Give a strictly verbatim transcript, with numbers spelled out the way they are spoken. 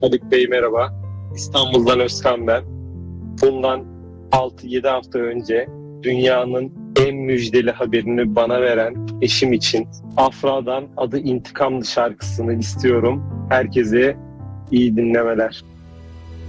Haluk Bey merhaba. İstanbul'dan Özkan ben. Bundan altı yedi hafta önce dünyanın en müjdeli haberini bana veren eşim için Afra'dan Adı İntikamlı şarkısını istiyorum. Herkese iyi dinlemeler.